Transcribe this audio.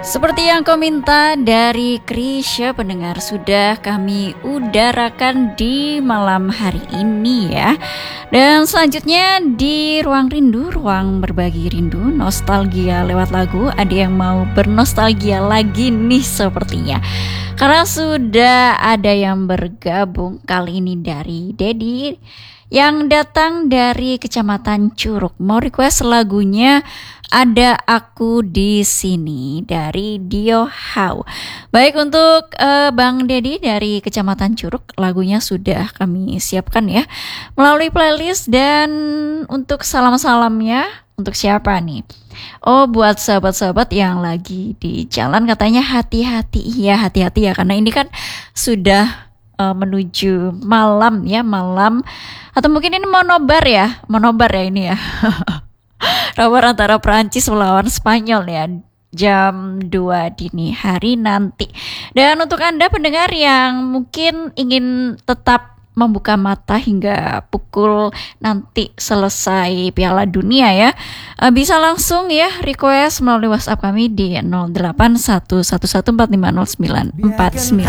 Seperti yang kau minta dari Krisya pendengar, sudah kami udarakan di malam hari ini ya. Dan selanjutnya di Ruang Rindu, ruang berbagi rindu, nostalgia lewat lagu. Ada yang mau bernostalgia lagi nih sepertinya, karena sudah ada yang bergabung kali ini dari Dedi yang datang dari Kecamatan Curug. Mau request lagunya Ada Aku di Sini dari Dio How. Baik, untuk Bang Dedi dari Kecamatan Curug, lagunya sudah kami siapkan ya melalui playlist. Dan untuk salam-salamnya untuk siapa nih? Oh, buat sahabat-sahabat yang lagi di jalan, katanya hati-hati. Iya, hati-hati ya, karena ini kan sudah menuju malam ya, malam atau mungkin ini mau nobar ya ini ya. Nobar antara Prancis melawan Spanyol ya, jam 2 dini hari nanti. Dan untuk Anda pendengar yang mungkin ingin tetap membuka mata hingga pukul nanti selesai Piala Dunia ya, bisa langsung ya request melalui WhatsApp kami di 081114509949.